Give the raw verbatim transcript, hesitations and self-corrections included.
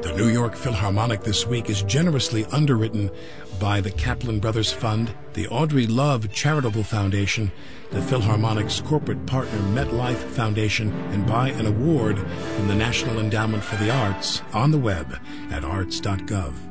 The New York Philharmonic this week is generously underwritten by the Kaplan Brothers Fund, the Audrey Love Charitable Foundation, the Philharmonic's corporate partner MetLife Foundation, and by an award from the National Endowment for the Arts on the web at arts dot gov.